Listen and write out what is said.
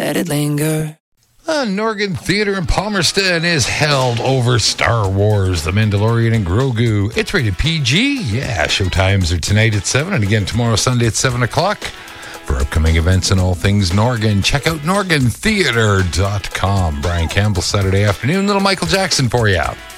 let it linger. Norgan Theatre in Palmerston is held over Star Wars, The Mandalorian and Grogu. It's rated PG. Yeah, showtimes are tonight at 7 and again tomorrow Sunday at 7 o'clock. For upcoming events and all things Norgan, check out norgantheatre.com. Brian Campbell, Saturday afternoon. Little Michael Jackson for you.